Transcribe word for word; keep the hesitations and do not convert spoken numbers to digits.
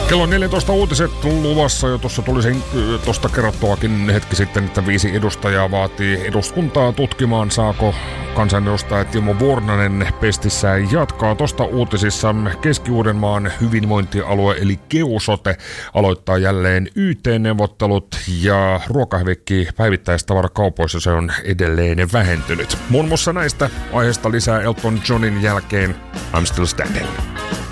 Kello neljätoista uutiset luvassa jo tuossa tuli sen tuosta kerrottuakin hetki sitten, että viisi edustajaa vaatii eduskuntaa tutkimaan, saako kansanedustaja Timo Vuornanen pestissään jatkaa. Tuosta uutisissa Keski-Uudenmaan hyvinvointialue eli KeuSote aloittaa jälleen Y T-neuvottelut ja ruokahävikki päivittäistavarakaupoissa se on edelleen vähentynyt. Muun muassa näistä aiheesta lisää Elton Johnin jälkeen I'm Still Standing.